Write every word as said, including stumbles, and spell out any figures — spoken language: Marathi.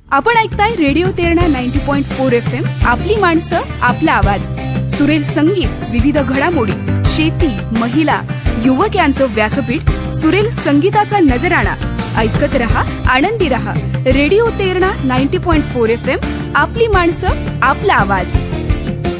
आपण ऐकताय radio Terna ninety point four F M. आपली माणसं, आपला आवाज. सुरेल संगीत, विविध घडामोडी, शेती, महिला, युवक यांचं व्यासपीठ. सुरेल संगीताचा नजराणा. ऐकत रहा, आनंदी रहा. Radio Terna ninety point four F M. आपली माणसं, आपला आवाज.